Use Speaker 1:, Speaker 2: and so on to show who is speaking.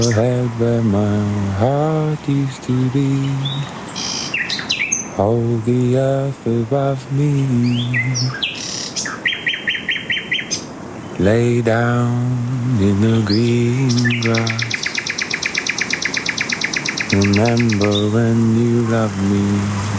Speaker 1: head where my heart used to be. Hold the earth above me. Lay down in the green grass. Remember when you loved me.